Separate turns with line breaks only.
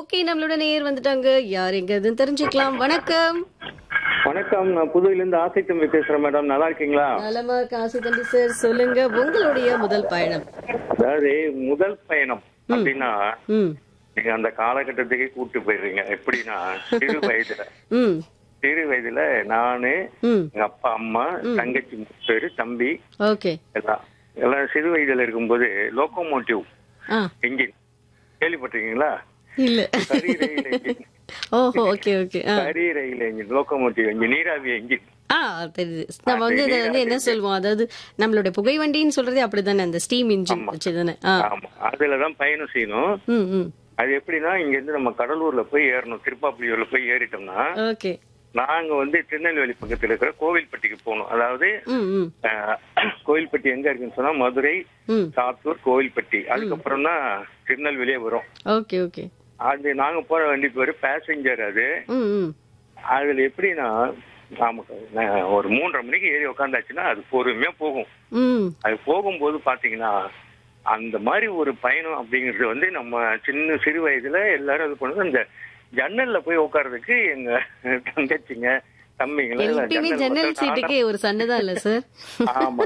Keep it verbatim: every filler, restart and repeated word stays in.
Okay, நம்மளோட நேயர் வந்துட்டாங்க. யார் எங்க இதுன்னு தெரிஞ்சுக்கலாம். வணக்கம்.
வணக்கம், நான் புதுவையில இருந்து ஆசை தம்பி பேசுறேன் மேடம். நல்லா இருக்கீங்களா?
நலமா இருக்க ஆசை தம்பி சார், சொல்லுங்க உங்களுடைய முதல் பயணம்.
அதாவது முதல் பயணம் அப்படின்னா
ம்
நீங்க அந்த காலகட்டத்துக்கே கூட்டு போயிடுறீங்க. எப்படின்னா சிறு வயதுல
ம்
சிறு வயதுல நானு
ம்
எங்க அப்பா அம்மா தங்கச்சி மூணு பேரு தம்பி
ஓகே.
எல்லாம் எல்லாம் சிறு வயதுல இருக்கும்போது லோகோமோட்டிவ்
ஆ
என்ஜின் கேள்விப்பட்டிருக்கீங்களா?
இல்ல.
கரி ரயில் என்ஜின்
ஓஹோ, ஓகே ஓகே. ஆ
கரி ரயில் என்ஜின் லோகோமோட்டிவ் என்ஜின் நீராவி என்ஜின்.
ஆ தெரியுது. நம்ம வந்து இதை வந்து என்ன சொல்லுவோம், அதாவது நம்மளுடைய புகை வண்டின்னு சொல்றதே அப்படிதானே, அந்த ஸ்டீம் இன்ஜின் வச்சுதானே. ஆ
ஆமா, அதுலதான் பயணம் செய்யணும்.
ம் ம்
அது எப்படின்னா இங்க இருந்து நம்ம கடலூர்ல போய் ஏறணும். திருப்பாப்புலியூர்ல போய் ஏறிட்டோம்னா
ஓகே.
நாங்க வந்து திருநெல்வேலி பக்கத்துல இருக்கிற கோவில்பட்டிக்கு போகணும். அதாவது
ம் ம்
அஹ், கோவில்பட்டி எங்க இருக்குன்னு சொன்னா மதுரை,
ம்
சாத்தூர், கோவில்பட்டி, அதுக்கப்புறம் தான் திருநெல்வேலியே வரும்.
Okay okay.
அது நாங்க போற வண்டி பேரு பேசஞ்சர். அது
ம் ம்
அதுல எப்படின்னா நமக்கு நான் ஒரு மூன்றரை மணிக்கு ஏறி உட்காந்தாச்சுன்னா அது பொறுமையா போகும்.
ம்
அது போகும்போது பாத்தீங்கன்னா அந்த மாதிரி ஒரு பயணம் அப்படிங்கிறது வந்து நம்ம சின்ன சிறு வயதுல எல்லாரும் இது பண்ணுறது. அந்த ஜன்னல்ல போய் உட்கார்றதுக்கு எங்க தங்கச்சிங்க தம்பிங்க
எப்பயுமே ஜன்னல் சீட்டுக்கே ஒரு சண்டை தான் இல்ல சார்?
ஆமா.